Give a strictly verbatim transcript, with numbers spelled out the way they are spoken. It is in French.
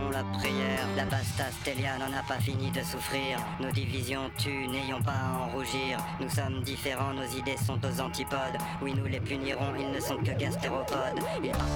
faisons la prière. La basta Stélia n'en a pas fini de souffrir. Nos divisions tuent, n'ayons pas à en rougir. Nous sommes différents, nos idées sont aux antipodes. Oui, nous les punirons, ils ne sont que gastéropodes. Ils